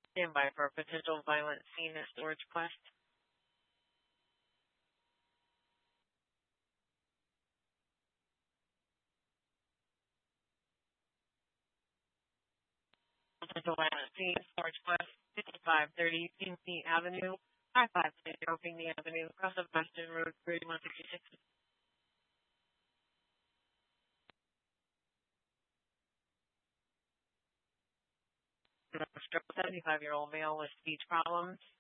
Stand by for a potential violent scene at Storage Quest. Potential violent scene, Storage Quest, 5530 Kingsley Avenue, 5530 Kingsley Avenue, across of Western Road, Grade 166. 75-year-old male with speech problems.